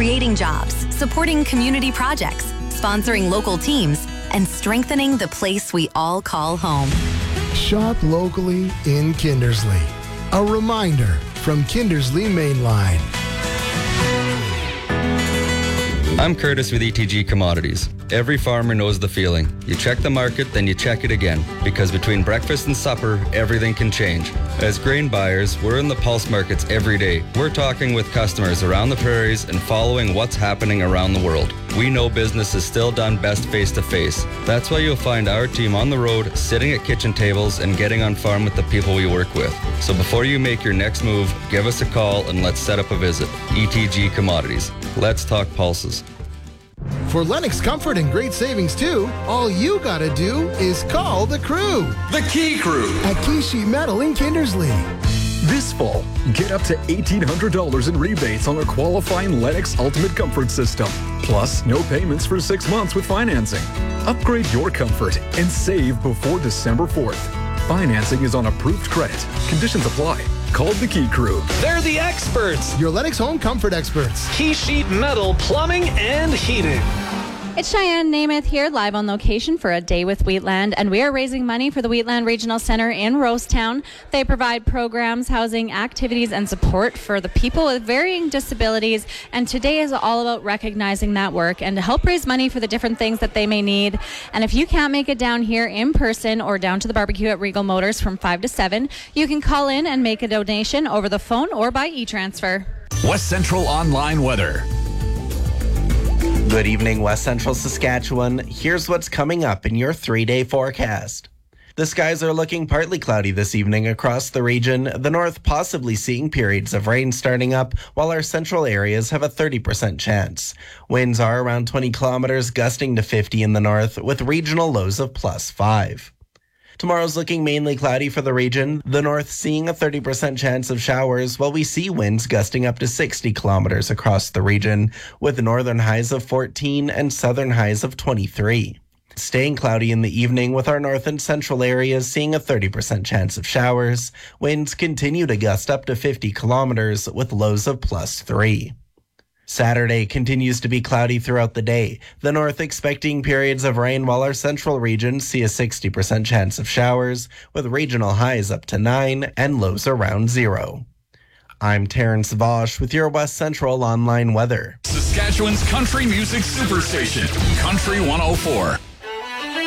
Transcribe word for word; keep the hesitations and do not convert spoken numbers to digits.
creating jobs, supporting community projects, sponsoring local teams, and strengthening the place we all call home. Shop locally in Kindersley. A reminder from Kindersley Mainline. I'm Curtis with E T G Commodities. Every farmer knows the feeling. You check the market, then you check it again. Because between breakfast and supper, everything can change. As grain buyers, we're in the pulse markets every day. We're talking with customers around the prairies and following what's happening around the world. We know business is still done best face-to-face. That's why you'll find our team on the road, sitting at kitchen tables and getting on farm with the people we work with. So before you make your next move, give us a call and let's set up a visit. E T G Commodities. Let's talk pulses. For Lennox comfort and great savings too, all you gotta do is call the crew. The Key Crew at Key Sheet Metal in Kindersley. This fall, get up to eighteen hundred dollars in rebates on a qualifying Lennox Ultimate Comfort System. Plus, no payments for six months with financing. Upgrade your comfort and save before December fourth. Financing is on approved credit. Conditions apply. Call the Key Crew. They're the experts. Your Lennox home comfort experts. Key Sheet Metal Plumbing and Heating. It's Cheyenne Namath here, live on location for A Day with Wheatland, and we are raising money for the Wheatland Regional Center in Rosetown. They provide programs, housing, activities, and support for the people with varying disabilities, and today is all about recognizing that work and to help raise money for the different things that they may need. And if you can't make it down here in person or down to the barbecue at Regal Motors from five to seven, you can call in and make a donation over the phone or by e-transfer. West Central Online Weather. Good evening, West Central Saskatchewan. Here's what's coming up in your three-day forecast. The skies are looking partly cloudy this evening across the region, the north possibly seeing periods of rain starting up, while our central areas have a thirty percent chance. Winds are around twenty kilometers, gusting to fifty in the north, with regional lows of plus five. Tomorrow's looking mainly cloudy for the region, the north seeing a thirty percent chance of showers, while we see winds gusting up to sixty kilometers across the region, with northern highs of fourteen and southern highs of twenty-three. Staying cloudy in the evening, with our north and central areas seeing a thirty percent chance of showers. Winds continue to gust up to fifty kilometers, with lows of plus three. Saturday continues to be cloudy throughout the day. The north expecting periods of rain, while our central regions see a sixty percent chance of showers, with regional highs up to nine and lows around zero. I'm Terrence Vosch with your West Central Online weather. Saskatchewan's country music superstation, Country one oh four.